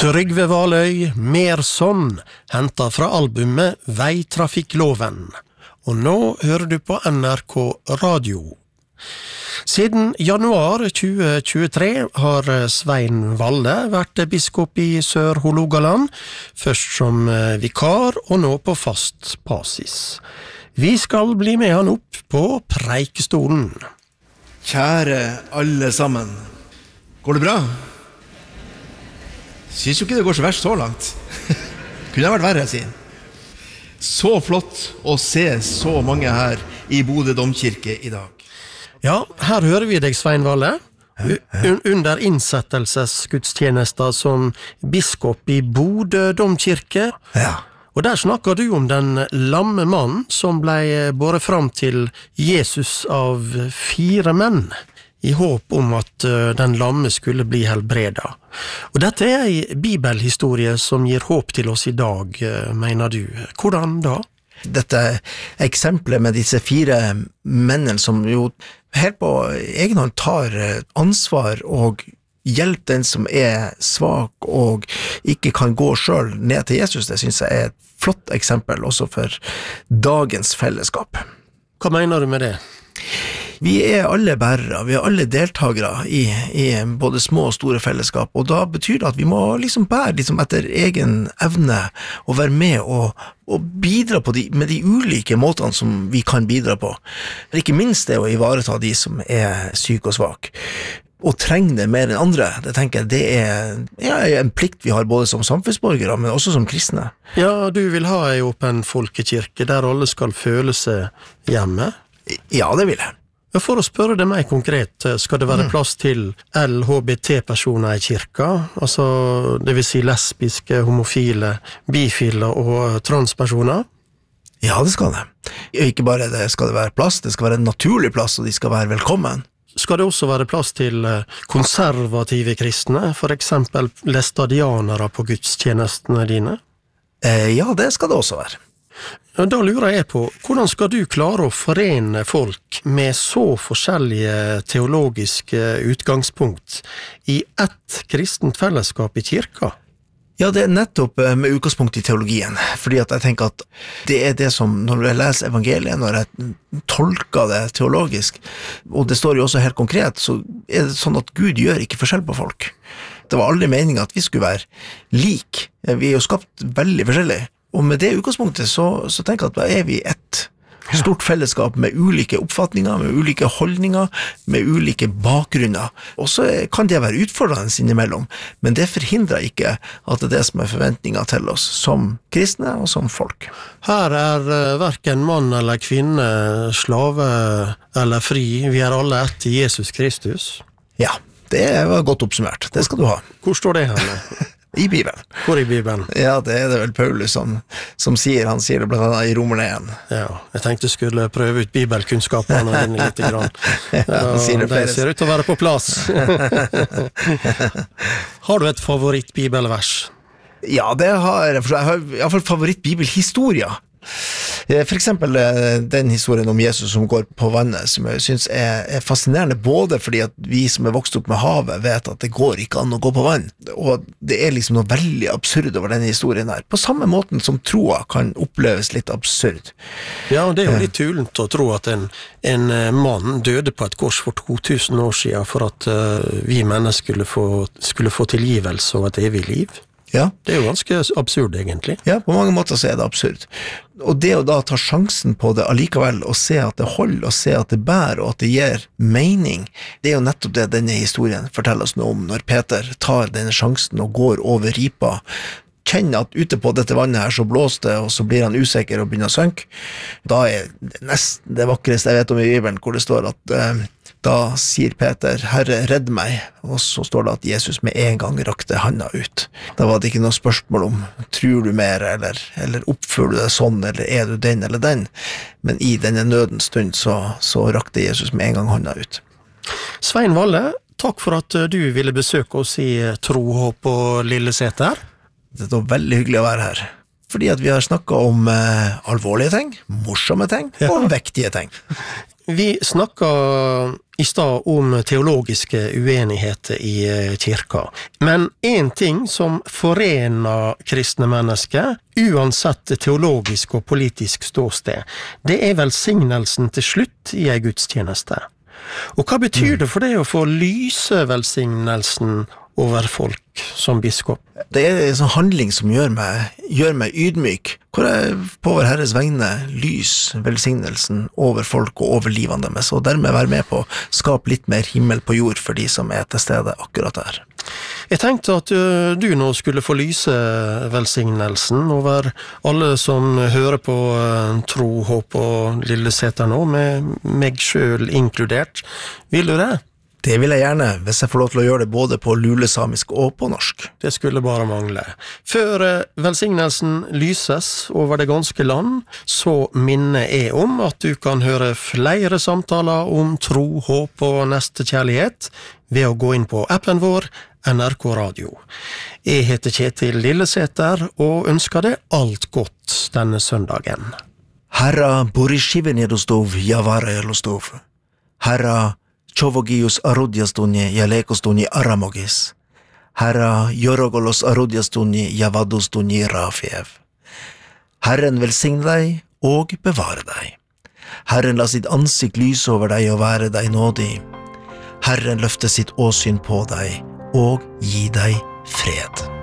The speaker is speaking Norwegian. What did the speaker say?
Trygve Valøy, Mer sånn, hentet fra albumet Veitrafikkloven. Og nå hører du på NRK Radio. Siden januar 2023 har Svein Valle vært biskop i Sør-Hålogaland, først som vikar og nå på fast basis. Vi skal bli med han opp på preikestolen. Kjære alle sammen, går det bra? Synes jo ikke det går så verst så langt. Kunne det vært verre, sier. Så flott å se så mange her i Bodø domkirke i dag. Ja, her hører vi deg, Svein Valle, under innsettelsesgudstjenester som biskop i Bodø domkirke. Ja. Og der snakker du om den lamme mannen som ble båret fram til Jesus av 4 menn, i håp om at den lamme skulle bli helbreda. Og dette er en bibelhistorie som gir håp til oss i dag, mener du. Hvordan da? Dette eksempelet med disse 4 mennene som jo helt på egen hånd tar ansvar og hjelper den som er svak og ikke kan gå selv ned til Jesus, det synes jeg er et flott eksempel også for dagens fellesskap. Hva mener du med det? Vi er alle bærere, vi er alle deltagere i både små og store fellesskap, og da betyr det at vi må bære etter egen evne og være med og bidra på med de ulike måtene som vi kan bidra på. Men ikke minst det å ivareta de som er syke og svak. Og trenger det mer enn andre, det tenker jeg, det er en plikt vi har både som samfunnsborgere, men også som kristne. Ja, du vil ha en åpen folkekirke der alle skal føle seg hjemme? Ja, det vil jeg. For å spørre det mer konkret, skal det være plass til LHBT-personer i kirka? Altså, det vil si lesbiske, homofile, bifile og transpersoner? Ja, det skal det. Ikke bare det skal det være plass, det skal være en naturlig plass, og de skal være velkommen. Skal det også være plass til konservative kristne, for eksempel læstadianere på gudstjenestene dine? Ja, det skal det også være. Da lurer jeg på, hvordan skal du klare å forene folk med så forskjellige teologiske utgangspunkt i ett kristent fellesskap i kirka? Ja, det er nettopp med utgangspunkt i teologien, fordi at jeg tenker at det er det som, når jeg leser evangeliet, når jeg tolker det teologisk, og det står jo også helt konkret, så er det sånn at Gud gjør ikke forskjell på folk. Det var aldri meningen at vi skulle være lik. Vi er jo skapt veldig forskjellig. Og med det utgangspunktet så tenker jeg at da er vi et stort fellesskap med ulike oppfatninger, med ulike holdninger, med ulike bakgrunner. Og så kan det være utfordrende innimellom, men det forhindrer ikke at det er det som er forventninger til oss som kristne og som folk. Her er hverken mann eller kvinne, slave eller fri, vi er alle ett i Jesus Kristus. Ja, det var godt oppsummert, det skal du ha. Hvor står det her? I Bibelen. Hvor i Bibelen? Ja, det er det vel Paulus som sier, han sier det blant annet i Romerne 1. Ja, jeg tenkte jeg skulle prøve ut bibelkunnskapene dine litt grann. Ja, det ser ut til å være på plass. Har du et favoritt-bibelvers? Ja, det har jeg. Jeg har i hvert fall favoritt-bibelhistoria. For eksempel den historien om Jesus som går på vannet, som jeg synes er fascinerende, både fordi at vi som er vokst opp med havet vet at det går ikke an å gå på vann, og det er noe veldig absurd over denne historien her, på samme måten som troa kan oppleves litt absurd. Ja, det er jo litt tulent å tro at en mann døde på et kors for 2000 år siden for at vi mennesker skulle få tilgivelse og et evig liv. Ja. Det er jo ganske absurd, egentlig. Ja, på mange måter så er det absurd. Og det å da ta sjansen på det allikevel, og se at det holder, og se at det bærer, og at det gir mening, det er jo nettopp det denne historien forteller oss noe om, når Peter tar denne sjansen og går over ripa, kjenner at ute på dette vannet her så blåser det, og så blir han usikker og begynner å synke. Da er det nesten det vakreste jeg vet om i Bibelen, hvor det står at da sier Peter, Herre, redd meg, og så står det at Jesus med en gang rakte handa ut. Da var det ikke noe spørsmål om, tror du mer, eller oppfører du deg sånn, eller er du den eller den? Men i denne nødens stund så rakte Jesus med en gang handa ut. Svein Valle, takk for at du ville besøke oss i Tro, Håp og Lilleseter. Det var veldig hyggelig å være her. Fordi at vi har snakket om alvorlige ting, morsomme ting og vektige ting. vi snakket i stad om teologiske uenigheter i kirka, men en ting som forener kristne mennesker, uansett teologisk og politisk ståsted, det velsignelsen til slutt i en gudstjeneste. Og hva betyr det for det å få lyse velsignelsen over folk som biskop? Det en sånn handling som gjør meg ydmyk, hvor jeg på vår Herres vegne lys velsignelsen over folk og over livene deres, og dermed være med på å skape litt mer himmel på jord for de som til stede akkurat der. Jeg tenkte at du nå skulle få lyse velsignelsen over alle som hører på Tro, Håp og Lilleseter nå, med meg selv inkludert. Vil du det? Det vil jeg gjerne, hvis jeg får lov til å gjøre det både på lulesamisk og på norsk. Det skulle bare mangle. Før velsignelsen lyses over det ganske land, så minner jeg om at du kan høre flere samtaler om tro, håp og nestekjærlighet ved å gå inn på appen vår NRK Radio. Jeg heter Kjetil Lilleseter og ønsker deg alt godt denne søndagen. Herra Borishiven Jedostov, Javara Jelostov. Herra Chovogius Arodiastunje, Jalekostunje Aramogis. Herra Jorogolos Arodiastunje, Javadostunje Rafiev. Herren velsigne deg og bevare deg. Herren la sitt ansikt lyse over deg og være deg nådig. Herren løfte sitt åsyn på deg og gi deg fred.